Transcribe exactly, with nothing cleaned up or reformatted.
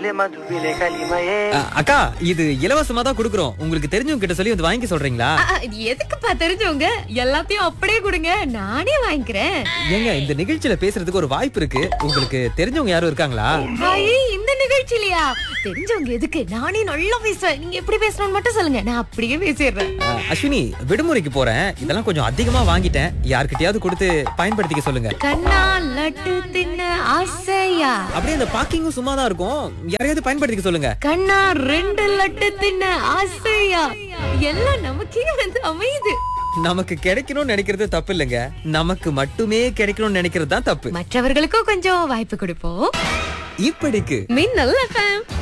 அ, அக்கா இது இலவசமா தான் குடுக்குறோம். உங்களுக்கு தெரிஞ்சவங்க கிட்ட சொல்லி வந்து வாங்கி சொல்றீங்களா? ஆ, ஆ, இது எதுக்குப்பா தெரிஞ்சவங்க? எல்லாத்தையும் அப்படியே கொடுங்க, நானே வாங்கிக்கிறேன். ஏங்க இந்த நிகழ்ச்சியில பேசுறதுக்கு ஒரு வாய்ப்பு இருக்கு. உங்களுக்கு தெரிஞ்சவங்க யாரும் இருக்காங்களா? ஐயே, இந்த நிகழ்ச்சிலையா? தெரிஞ்சவங்க எதுக்கு? நானே நல்லா பேசுவேன். நீங்க எப்படி பேசணும்னு மட்டும் சொல்லுங்க, நான் அப்படியே பேசிடுறேன். அ, அஸ்வினி விடுமுறைக்கு போறேன். இதெல்லாம் கொஞ்சம் அதிகமா வாங்கிட்டேன். யார்கிட்டயாவது கொடுத்து பயன்படுத்திக்க சொல்லுங்க. கண்ணா லட்டு தின்ன ஆசையா? அப்படியே அந்த பாக்கிங்கும் சும்மா தான் இருக்கும். யாரையாவது பயன்படுத்திக்க சொல்லுங்க. கண்ணா ரெண்டு லட்டு தின்ன ஆசையா? எல்லாம் நமக்கே வந்து அமையுது. நமக்கு கிடைக்கணும்னு நினைக்கிறது தப்பு இல்லைங்க. நமக்கு மட்டுமே கிடைக்கணும்னு நினைக்கிறது தான் தப்பு. மற்றவர்களுக்கும் கொஞ்சம் வாய்ப்பு கொடுப்போம். இப்படிக்கு மின்னல் எஃப்எம்.